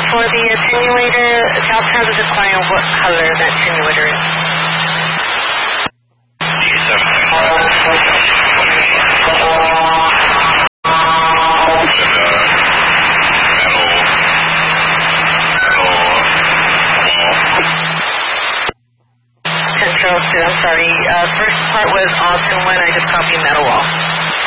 For the attenuator, South Transit is requiring what color that attenuator is? Control 2, I'm sorry. First part was all to when I just copied metal wall.